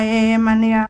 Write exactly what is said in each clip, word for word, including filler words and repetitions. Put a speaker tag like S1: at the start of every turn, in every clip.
S1: Eh, mania.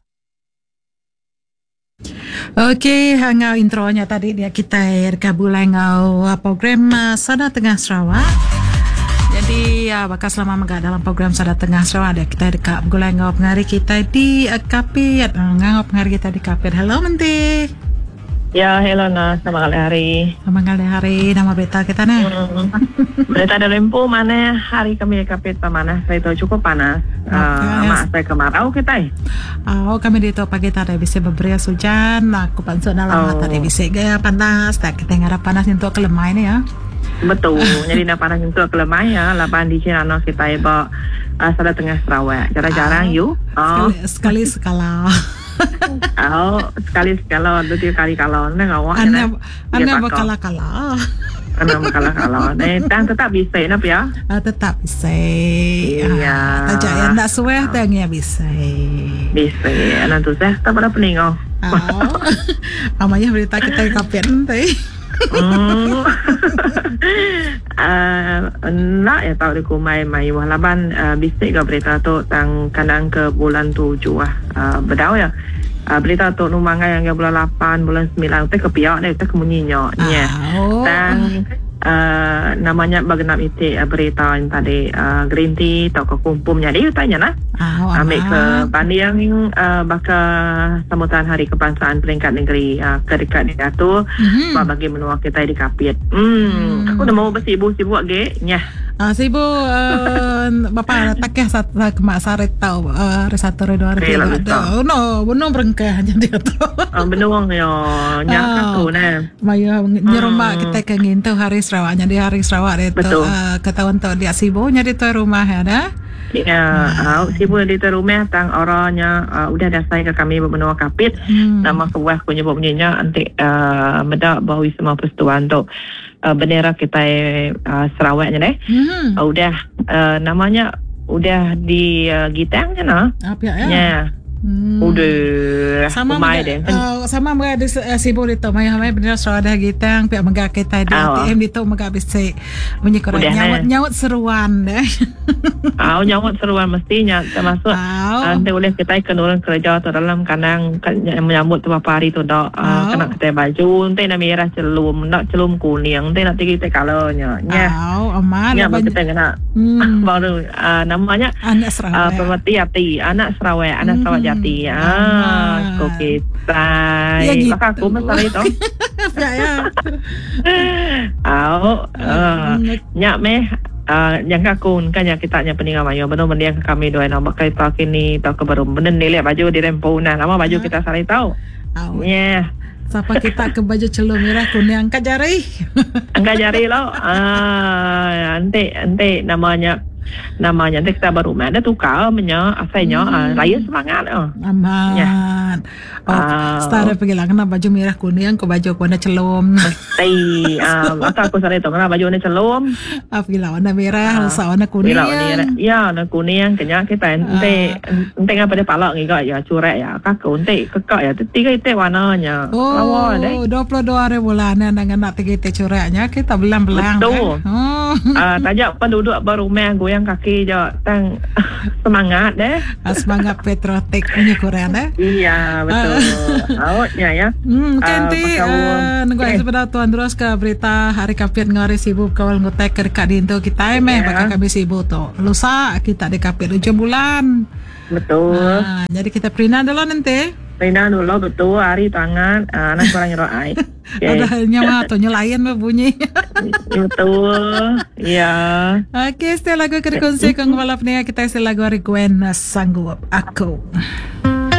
S2: Okey, ngau intronya tadi dia kita kabulai ngau program uh, Sada Tengah Sarawak. Jadi uh, bakal selama megak dalam program Sada Tengah Sarawak ada kita dekat gulai ngau pengari kita di uh, Kapit. Uh, ngau pengari kita di Kapit. Hello Menti.
S3: Ya, hello na, selamat kali hari.
S2: Selamat kali hari, nama berita kita ni.
S3: Hmm. Berita dari Lempu mana hari kami di Kapit panas, saya tahu cukup panas. Okay, uh, mak saya kemarau kita.
S2: Oh, kami di tu pagi tadi bisa beberia hujan, aku pansuk dalam oh. tadi bisa gaya panas, tak kita ngarap panas untuk kelemah ini ya.
S3: Betul, jadi nak panas untuk kelemah ya, lapan di Cina kita iba uh, Sada Tengah Sarawak. Jarang-jarang oh. you.
S2: Oh. Sekali sekala.
S3: Oh, sekali sekala, dua tiga kali kalau nak awak.
S2: Anda, anda berkala kala.
S3: Anda berkala kala. Eh, dan tetap bisa, nak ya?
S2: Ah, tetap bisa.
S3: Iya.
S2: Tak jaya nak sueh, tengnya bisa.
S3: Bisa, anak tu saya tak pada pening oh.
S2: Oh, amanya berita kita Kapit nanti.
S3: Hmm. uh, nak ya tahu di kumai mai walaban uh, bisik ke berita tu tang kadang ke bulan tujuh ah uh, bedau ya. Uh, berita tu numangai yang bulan lapan, bulan sembilan tu kepiak ni, tu kemunyinya. Ya. Dan uh, namanya bagenap itu uh, berita yang tadi uh, green tea atau kekumpum jadi tanya nah.
S2: Oh,
S3: ambil ke pandiang uh, bakal sambutan Hari Kebangsaan peringkat negeri uh, ke dekat dia tu mm-hmm. bagi menua kita di Kapit. Hmm, mm. aku dah mau bersibuk-sibuk ge nya.
S2: Ah, sibuk uh, bapa takeh sat kemak saret tau uh, satu dua hari ada. Oh no, benar berengkah jadi tu.
S3: Ah, benar yo nya aku nah.
S2: Maya nyeroma kita ke ngintu hari Sarawak jadi hari Sarawak itu uh, ketahuan tu dia sibuk jadi tu rumah ada.
S3: Ya, uh, sibuk di rumah tang orangnya uh, udah dah saya ke kami benua Kapit. Hmm. Nama kebuah punya bunyinya nanti uh, medak bahawa semua persetujuan tu uh, bendera kita uh, Sarawaknya deh. Hmm. Uh, udah uh, namanya udah di uh, gitangnya nah.
S2: Apa ya?
S3: Ya. Hmm. Udah
S2: sama mga, deh. Uh, sama mga uh, sibuk dito may may bener so ada gitang pihak mga kita di A T M dito mga bisa menyikoran nyawat nyawat seruan deh.
S3: Ah, nyawat seruan mestinya termasuk nanti uh, oleh kita kenurun kerja atau dalam kanang menyambut beberapa hari tu dak uh, kena kita baju nanti nak merah celum nak celum kuning nanti nak tinggi kita kalanya nya.
S2: Oh, aman.
S3: Ya kita kena hmm. baru uh, namanya
S2: anak Sarawak.
S3: Uh, pemerhati hati anak Sarawak anak Sarawak Jati. Ah, kok kita.
S2: Ya gitu.
S3: Maka aku masalah itu.
S2: Ya ya.
S3: Au, nyak meh yang aku kan yang kita nya peningan mayo benar mendiang ke kami dua nama kai tak ini tak kebaru benar ni lihat baju di rempo nah lama baju kita saling tahu. Ya.
S2: Siapa kita ke baju celung merah kuning angkat jari.
S3: Angkat jari lo. Ah, ante ante namanya namanya nanti kita baru ada tukar punya asalnya hmm. uh, raya semangat oh.
S2: Aman. Ya. Oh, uh, start pergi lah kena baju merah kuning ke baju warna celum.
S3: Mesti ah uh, aku sare tu kena baju warna celum.
S2: Ah pergi lah warna merah, uh, warna kuning.
S3: Ya, warna kuning kena kita ente ente ngapa dia palak juga ya curek ya kakak ente kekak ya tiga itu warnanya.
S2: Oh, dua puluh dua hari bulanan dengan nak tiga itu cureknya kita belang-belang.
S3: Betul. Kan? Oh. Ah uh, tajak penduduk baru meh goyang kaki je tang semangat deh.
S2: Semangat patriotik punya Korea deh.
S3: Iya betul. Awaknya ya.
S2: Hmm, kenti uh, nunggu sebentar tuan terus ke berita Hari Kapit ngari sibuk kawal ngotek ke dekat dinto kita meh bakal kami sibuk tu. Lusa kita di Kapit tujuh bulan.
S3: Betul.
S2: Nah, jadi kita perina dulu nanti.
S3: Perina dulu betul hari tangan uh, anak kurang nyerok ai.
S2: Ada nyawa atau nyelayan bunyi.
S3: Betul. Iya.
S2: Oke, setelah lagu kerikonsep kang balap ni kita setelah lagu hari Gwen sanggup aku.